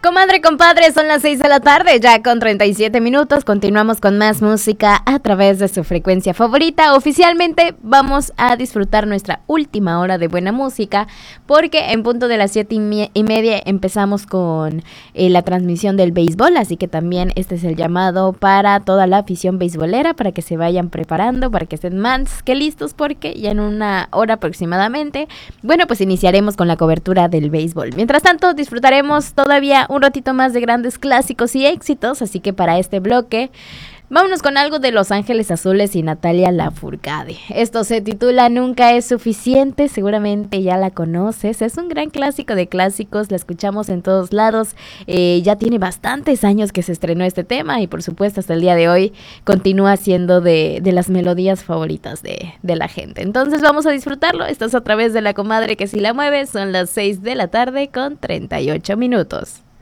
Comadre, compadre, son las 6 de la tarde, ya con 37 minutos. Continuamos con más música a través de su frecuencia favorita. Oficialmente vamos a disfrutar nuestra última hora de buena música, porque en punto de las 7:30 empezamos con la transmisión del béisbol. Así que también este es el llamado para toda la afición beisbolera, para que se vayan preparando, para que estén más que listos, porque ya en una hora aproximadamente, bueno, pues iniciaremos con la cobertura del béisbol. Mientras tanto, disfrutaremos todavía un ratito más de grandes clásicos y éxitos, así que para este bloque vámonos con algo de Los Ángeles Azules y Natalia Lafourcade. Esto se titula Nunca es suficiente, seguramente ya la conoces, es un gran clásico de clásicos, la escuchamos en todos lados, ya tiene bastantes años que se estrenó este tema y por supuesto hasta el día de hoy continúa siendo de las melodías favoritas de la gente. Entonces vamos a disfrutarlo, estás a través de La Comadre que si la mueve, son las 6 de la tarde con 38 minutos.